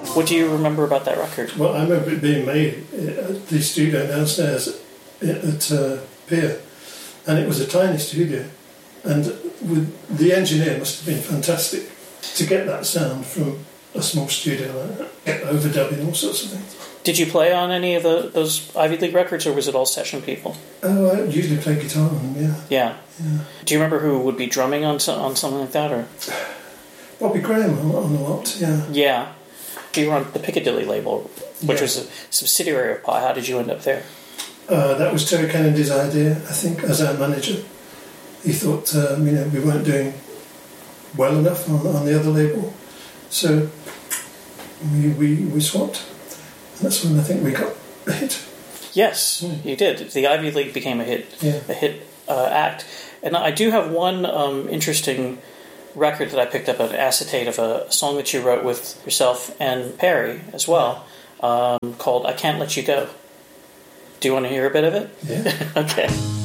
What do you remember about that record? Well, I remember it being made at the studio downstairs at Pier, and it was a tiny studio, and the engineer must have been fantastic to get that sound from a small studio like that, get overdubbing, all sorts of things. Did you play on any of those Ivy League records, or was it all session people? Oh, I usually play guitar on them, Yeah. Do you remember who would be drumming on something like that, or? Bobby Graham on a lot, yeah. Yeah. You were on the Piccadilly label, which was a subsidiary of Pie. How did you end up there? That was Terry Kennedy's idea, I think, as our manager. He thought, we weren't doing well enough on the other label, so we swapped. And that's when I think we got a hit. Yes, you did. The Ivy League became a hit act. And I do have one interesting record that I picked up, an acetate of a song that you wrote with yourself and Perry as well, called I Can't Let You Go. Do you want to hear a bit of it? Yeah. Okay.